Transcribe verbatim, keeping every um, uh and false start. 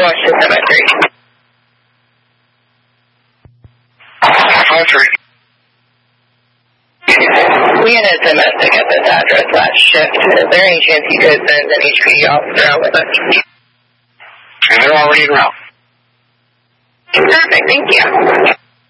Washington seven three. five three. We had a domestic at this address last shift. Is there any chance you could send an H P D officer out with us? And they're already en route. Perfect, thank you.